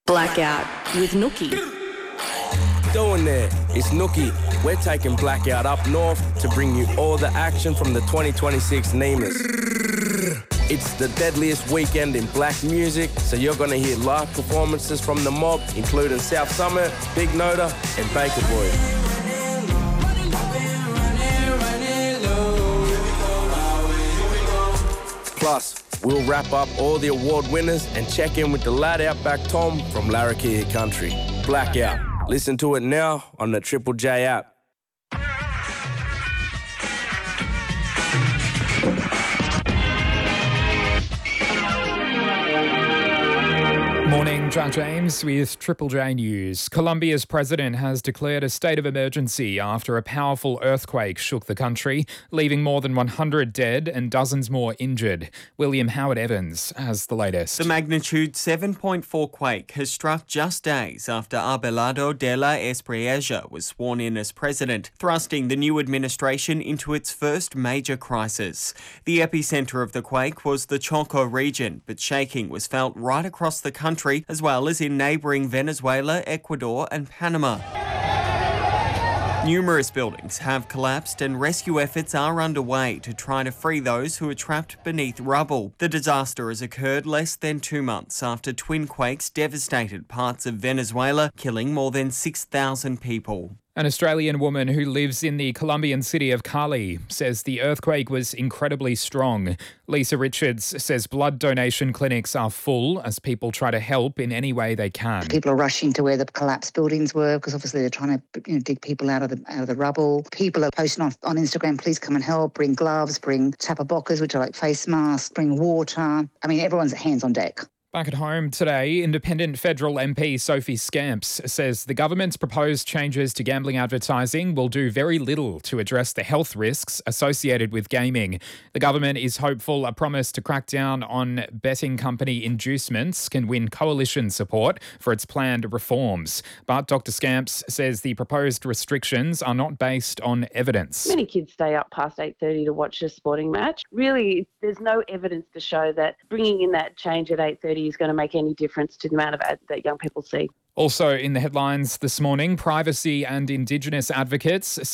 Blackout with Nookie. Doing there, it's Nookie. We're taking Blackout up north to bring you all the action from the 2026 Nemas. It's the deadliest weekend in black music, so you're going to hear live performances from the mob, including South Summit, Big Noda and Baker Boy. Plus, we'll wrap up all the award winners and check in with the lad Outback Tom from Larrakia Country. Blackout. Listen to it now on the Triple J app. Morning, John James with Triple J News. Colombia's president has declared a state of emergency after a powerful earthquake shook the country, leaving more than 100 dead and dozens more injured. William Howard Evans has the latest. The magnitude 7.4 quake has struck just days after Abelardo de la Espriella was sworn in as president, thrusting the new administration into its first major crisis. The epicentre of the quake was the Choco region, but shaking was felt right across the country, as well as in neighbouring Venezuela, Ecuador and Panama. Numerous buildings have collapsed and rescue efforts are underway to try to free those who are trapped beneath rubble. The disaster has occurred less than 2 months after twin quakes devastated parts of Venezuela, killing more than 6,000 people. An Australian woman who lives in the Colombian city of Cali says the earthquake was incredibly strong. Lisa Richards says blood donation clinics are full as people try to help in any way they can. People are rushing to where the collapsed buildings were because obviously they're trying to dig people out of the rubble. People are posting on Instagram, please come and help, bring gloves, bring tapabocas, which are like face masks, bring water. I mean, everyone's hands on deck. Back at home today, independent federal MP Sophie Scamps says the government's proposed changes to gambling advertising will do very little to address the health risks associated with gaming. The government is hopeful a promise to crack down on betting company inducements can win coalition support for its planned reforms. But Dr Scamps says the proposed restrictions are not based on evidence. Many kids stay up past 8:30 to watch a sporting match. Really, there's no evidence to show that bringing in that change at 8:30 is going to make any difference to the amount of ads that young people see. Also in the headlines this morning, privacy and Indigenous advocates